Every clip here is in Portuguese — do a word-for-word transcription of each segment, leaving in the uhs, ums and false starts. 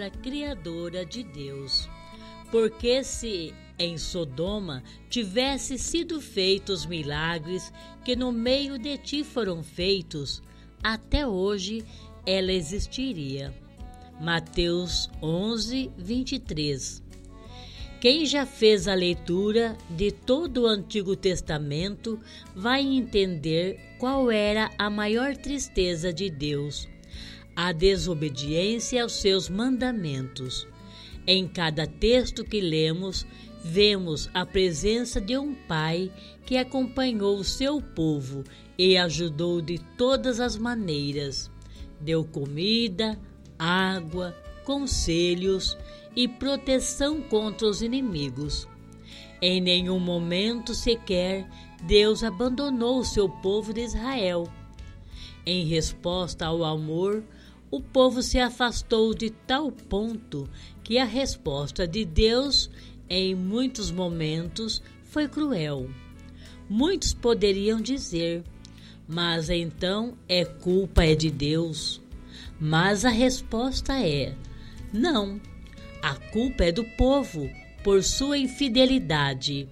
criadora de Deus. Porque se em Sodoma tivesse sido feitos milagres que no meio de ti foram feitos, até hoje ela existiria. Mateus onze, vinte e três. Quem já fez a leitura de todo o Antigo Testamento vai entender qual era a maior tristeza de Deus: a desobediência aos seus mandamentos. Em cada texto que lemos, vemos a presença de um pai que acompanhou o seu povo e ajudou de todas as maneiras. Deu comida, água, conselhos e proteção contra os inimigos. Em nenhum momento sequer Deus abandonou o seu povo de Israel. Em resposta ao amor, o povo se afastou de tal ponto que a resposta de Deus, em muitos momentos, foi cruel. Muitos poderiam dizer: mas então é culpa é de Deus. Mas a resposta é: não, a culpa é do povo por sua infidelidade.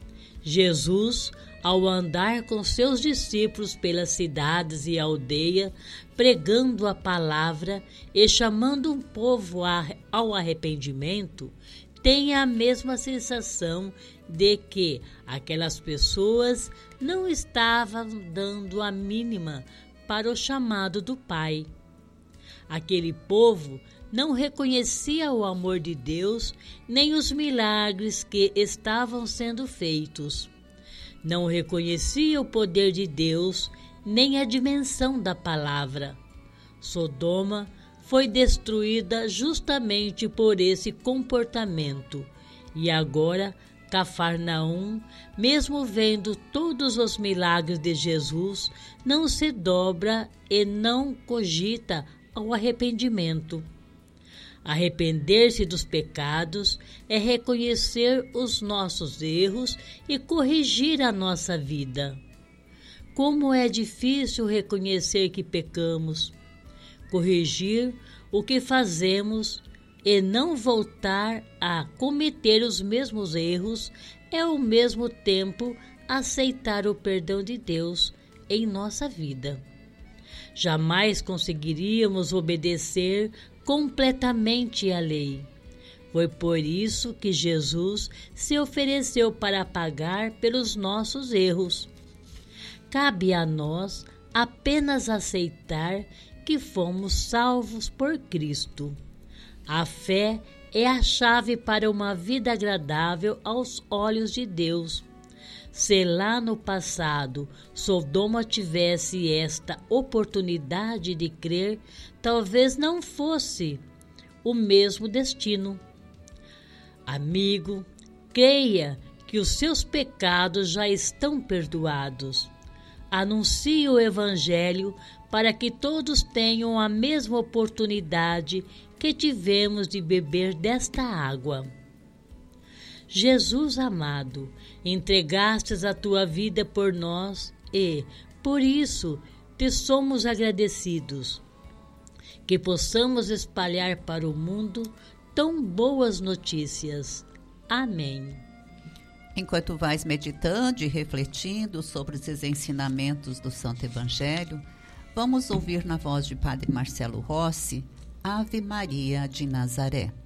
Jesus, ao andar com seus discípulos pelas cidades e aldeias, pregando a palavra e chamando um povo ao arrependimento, tem a mesma sensação de que aquelas pessoas não estavam dando a mínima para o chamado do Pai. Aquele povo não reconhecia o amor de Deus nem os milagres que estavam sendo feitos. Não reconhecia o poder de Deus nem a dimensão da palavra. Sodoma foi destruída justamente por esse comportamento. E agora, Cafarnaum, mesmo vendo todos os milagres de Jesus, não se dobra e não cogita ao arrependimento. Arrepender-se dos pecados é reconhecer os nossos erros e corrigir a nossa vida. Como é difícil reconhecer que pecamos, corrigir o que fazemos e não voltar a cometer os mesmos erros é ao mesmo tempo aceitar o perdão de Deus em nossa vida. Jamais conseguiríamos obedecer completamente à lei. Foi por isso que Jesus se ofereceu para pagar pelos nossos erros. Cabe a nós apenas aceitar que fomos salvos por Cristo. A fé é a chave para uma vida agradável aos olhos de Deus. Se lá no passado Sodoma tivesse esta oportunidade de crer, talvez não fosse o mesmo destino. Amigo, creia que os seus pecados já estão perdoados. Anuncie o Evangelho para que todos tenham a mesma oportunidade que tivemos de beber desta água. Jesus amado, entregastes a tua vida por nós e, por isso, te somos agradecidos. Que possamos espalhar para o mundo tão boas notícias. Amém. Enquanto vais meditando e refletindo sobre os ensinamentos do Santo Evangelho, vamos ouvir na voz de Padre Marcelo Rossi, Ave Maria de Nazaré.